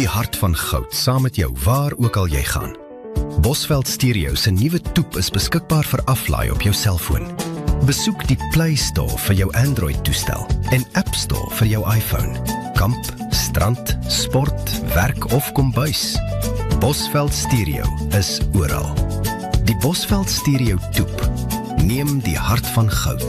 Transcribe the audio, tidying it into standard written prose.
hart van goud saam met jou waar ook al jy gaan. Bosveld Stereo se nuwe toep is beskikbaar vir aflaai op jou selfoon. Besoek die Play Store vir jou Android-toestel en App Store vir jou iPhone. Kamp, strand, sport, werk of kombuis. Bosveld Stereo is oral. Die Bosveld Stereo toep. Neem die hart van goud